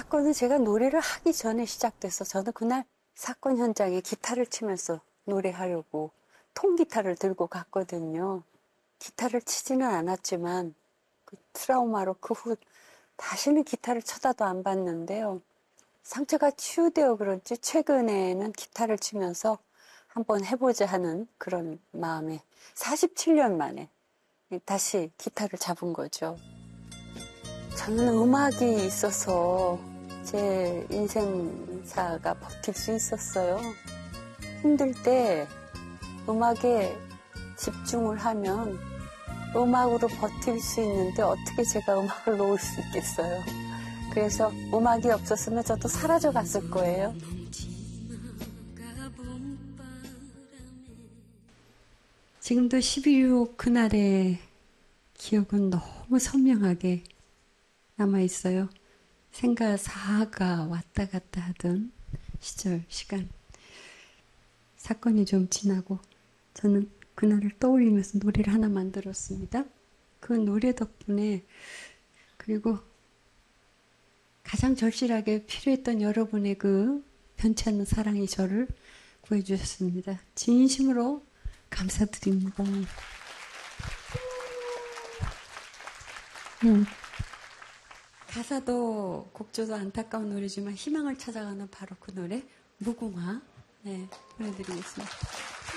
사건은 제가 노래를 하기 전에 시작돼서 저는 그날 사건 현장에 기타를 치면서 노래하려고 통기타를 들고 갔거든요. 기타를 치지는 않았지만 그 트라우마로 그 후 다시는 기타를 쳐다도 안 봤는데요. 상처가 치유되어 그런지 최근에는 기타를 치면서 한번 해보자 하는 그런 마음에 47년 만에 다시 기타를 잡은 거죠. 저는 음악이 있어서 제 인생사가 버틸 수 있었어요. 힘들 때 음악에 집중을 하면 음악으로 버틸 수 있는데 어떻게 제가 음악을 놓을 수 있겠어요. 그래서 음악이 없었으면 저도 사라져 갔을 거예요. 지금도 12.6 그날의 기억은 너무 선명하게 남아있어요. 생가 사가 왔다 갔다 하던 시간. 사건이 좀 지나고 저는 그날을 떠올리면서 노래를 하나 만들었습니다. 그 노래 덕분에 그리고 가장 절실하게 필요했던 여러분의 그 변치 않는 사랑이 저를 구해주셨습니다. 진심으로 감사드립니다. 가사도 곡조도 안타까운 노래지만 희망을 찾아가는 바로 그 노래 무궁화 보내드리겠습니다.